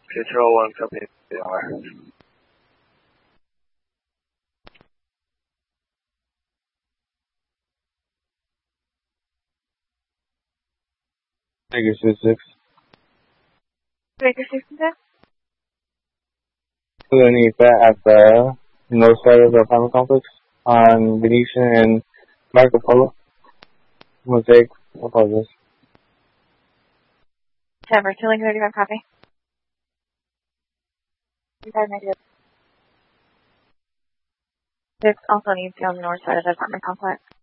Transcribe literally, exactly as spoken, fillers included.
Control one company B R. Baker six six. Baker sixty-six. Any bat at the north side of the apartment complex on Venetian and Marco Polo. Mosaic. I apologize. Denver, two Link thirty-five, copy. thirty-five negative. Six also needs to be on the north side of the apartment complex.